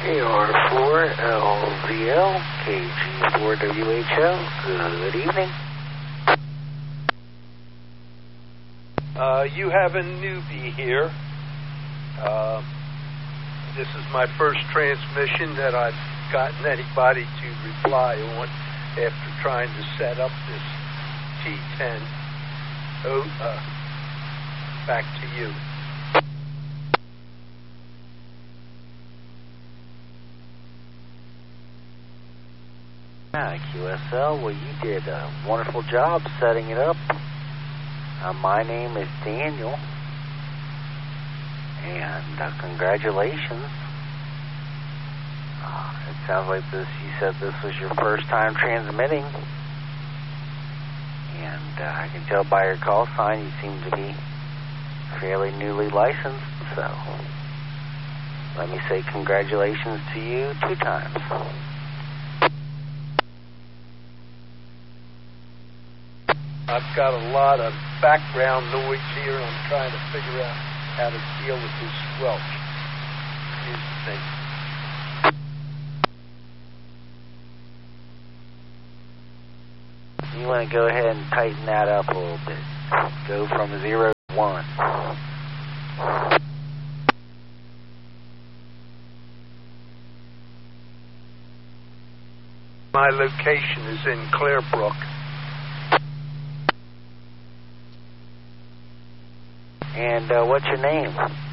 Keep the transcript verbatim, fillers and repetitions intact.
K R four L V L, K G four W H L, good evening. Uh, you have a newbie here. Uh, this is my first transmission that I've gotten anybody to reply on after trying to set up this T ten. Oh, uh, back to you. Ah, Q S L, well, you did a wonderful job setting it up. Uh, my name is Daniel, and uh, congratulations. Uh, it sounds like this. You said this was your first time transmitting, and uh, I can tell by your call sign you seem to be fairly newly licensed. So let me say congratulations to you two times. I've got a lot of background noise here, and I'm trying to figure out how to deal with this squelch. Here's the thing. You want to go ahead and tighten that up a little bit. Go from zero to one. My location is in Clarebrook. And uh, what's your name?